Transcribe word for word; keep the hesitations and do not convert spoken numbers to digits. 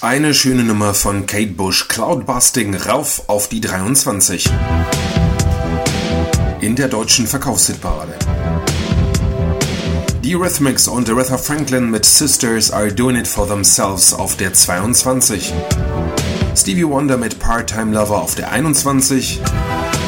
Eine schöne Nummer von Kate Bush, Cloudbusting, rauf auf die dreiundzwanzig. In der deutschen Verkaufshitparade. Die Eurythmics und Aretha Franklin mit Sisters Are Doing It For Themselves auf der zweiundzwanzig. Stevie Wonder mit Part-Time Lover auf der einundzwanzig.